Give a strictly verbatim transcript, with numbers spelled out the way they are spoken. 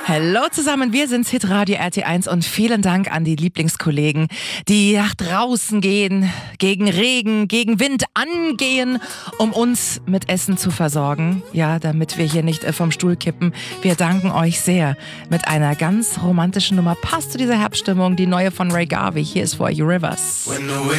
Hallo zusammen, wir sind Hitradio R T eins und vielen Dank an die Lieblingskollegen, die nach draußen gehen, gegen Regen, gegen Wind angehen, um uns mit Essen zu versorgen. Ja, damit wir hier nicht vom Stuhl kippen. Wir danken euch sehr mit einer ganz romantischen Nummer. Passt zu dieser Herbststimmung, die neue von Ray Garvey. Hier ist For You Rivers.